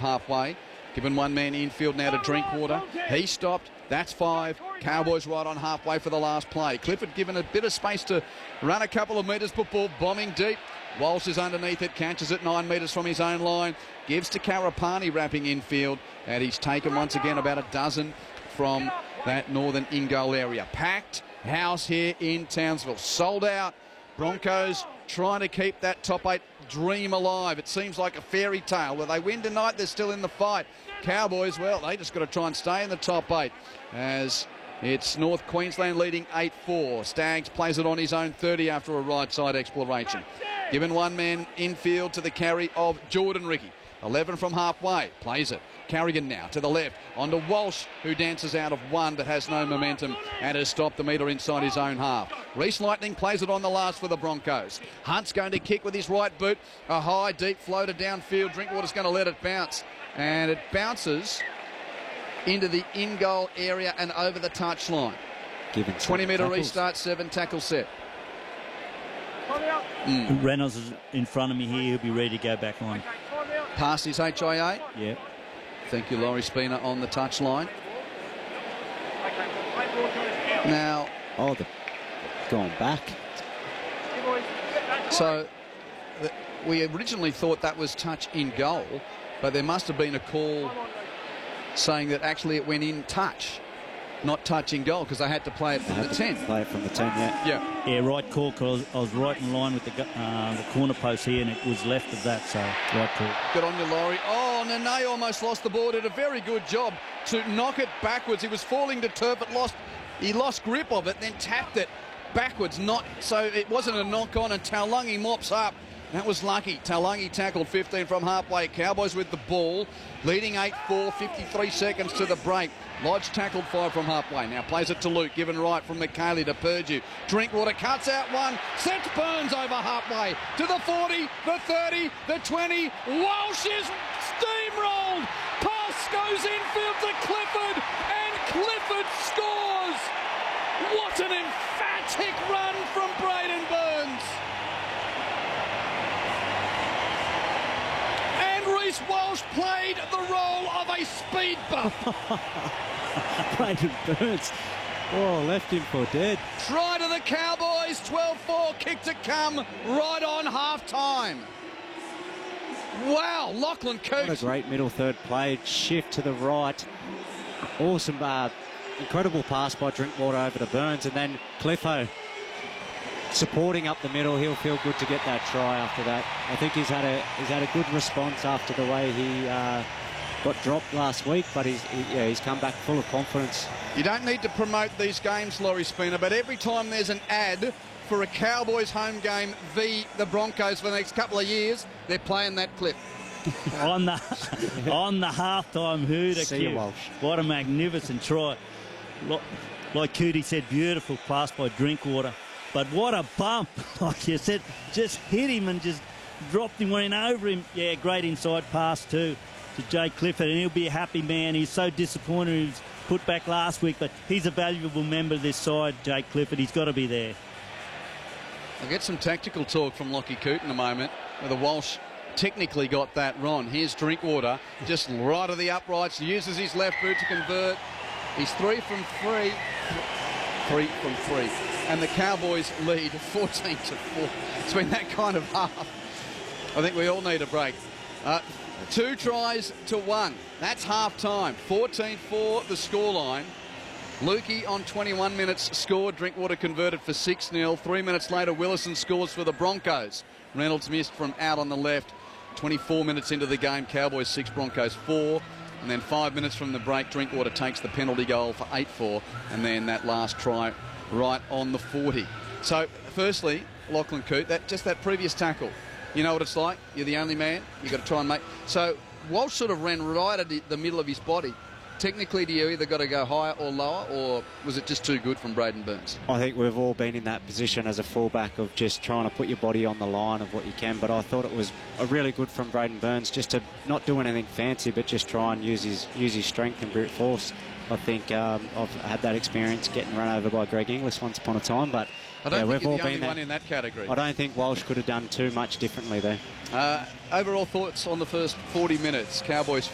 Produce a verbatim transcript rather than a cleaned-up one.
halfway. Given one man infield now to Drinkwater. He stopped. That's five. Cowboys right on halfway for the last play. Clifford given a bit of space to run a couple of metres, but ball bombing deep. Walsh is underneath it, catches it nine metres from his own line. Gives to Karapani wrapping infield. And he's taken once again about a dozen from that northern in-goal area. Packed house here in Townsville. Sold out. Broncos trying to keep that top eight dream alive. It seems like a fairy tale. Where they win tonight, they're still in the fight. Cowboys, well, they just got to try and stay in the top eight as it's North Queensland leading eight four. Staggs plays it on his own thirty after a right side exploration. Given one man infield to the carry of Jordan Ricky. eleven from halfway, plays it. Carrigan now to the left, onto Walsh, who dances out of one but has no momentum and has stopped the metre inside his own half. Reece Lightning plays it on the last for the Broncos. Hunt's going to kick with his right boot. A high, deep floater downfield. Drinkwater's going to let it bounce. And it bounces into the in-goal area and over the touchline. twenty metre restart, seven tackle set. Mm. Reynolds is in front of me here. He'll be ready to go back on. Past his H I A? Yeah. Thank you, Laurie Spina on the touchline. Now... Oh, the going back. So, the, we originally thought that was touch in goal, but there must have been a call saying that actually it went in touch, not touch in goal, because they had to play it from the ten. Play it from the ten, yeah. Yeah, yeah right call, because I was right in line with the, uh, the corner post here, and it was left of that, so right call. Good on you, Laurie. Oh, Nene almost lost the ball. Did a very good job to knock it backwards. He was falling to turf, but lost, he lost grip of it, then tapped it backwards. Not so it wasn't a knock on, and Taulagi mops up. That was lucky. Taulagi tackled fifteen from halfway. Cowboys with the ball, leading eight four, fifty-three seconds to the break. Lodge tackled five from halfway. Now plays it to Luke, given right from McKaylee to Purdue. Drinkwater cuts out one, sets Burns over halfway to the forty, the thirty, the twenty. Walsh is steamrolled. Pass goes infield to Clifford, and Clifford scores. What an emphatic run from Braden Burns. Reece Walsh played the role of a speed bump. Braden Burns. Oh, left him for dead. Try to the Cowboys, twelve four, kick to come right on half-time. Wow, Lachlan Coote. What a great middle third play. Shift to the right. Awesome, uh, incredible pass by Drinkwater over to Burns, and then Cliffo supporting up the middle. He'll feel good to get that try after that. I think he's had a he's had a good response after the way he uh, got dropped last week, but he's he, yeah he's come back full of confidence. You don't need to promote these games, Laurie Spina, but every time there's an ad for a Cowboys home game v the Broncos for the next couple of years, they're playing that clip. on the on the halftime hooter. See you, Walsh. What a magnificent try! Like Cootie said, beautiful pass by Drinkwater. But what a bump, like you said, just hit him and just dropped him, went over him. Yeah, great inside pass too to Jake Clifford, and he'll be a happy man. He's so disappointed he was put back last week, but he's a valuable member of this side, Jake Clifford. He's got to be there. I'll get some tactical talk from Lockie Coote in a moment, where the Walsh technically got that wrong. Here's Drinkwater, just right of the uprights, uses his left boot to convert. He's three from three. Three from three. And the Cowboys lead fourteen to four. It's been that kind of half. I think we all need a break. Uh, two tries to one. That's half time. fourteen four the scoreline. Lukey on twenty-one minutes scored. Drinkwater converted for six nil. Three minutes later, Willison scores for the Broncos. Reynolds missed from out on the left. twenty-four minutes into the game, Cowboys six, Broncos four. And then five minutes from the break, Drinkwater takes the penalty goal for eight four. And then that last try right on the forty. So, firstly, Lachlan Coote, that, just that previous tackle. You know what it's like? You're the only man. You've got to try and make... So, Walsh sort of ran right at the middle of his body. Technically, do you either got to go higher or lower, or was it just too good from Braden Burns? I think we've all been in that position as a fullback of just trying to put your body on the line of what you can, but I thought it was a really good from Braden Burns just to not do anything fancy, but just try and use his use his strength and brute force. I think um, I've had that experience getting run over by Greg Inglis once upon a time, but I don't yeah, think we've you're all the been only there. one in that category. I don't think Walsh could have done too much differently there. Uh, overall thoughts on the first forty minutes. Cowboys